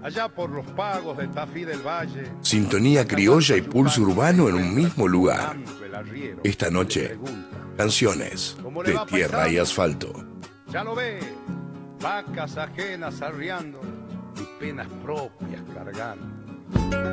allá por los pagos de Tafí del Valle. Sintonía criolla y pulso urbano en un mismo lugar. Esta noche, canciones de tierra y asfalto. Ya lo ve, vacas ajenas arreando y penas propias cargando.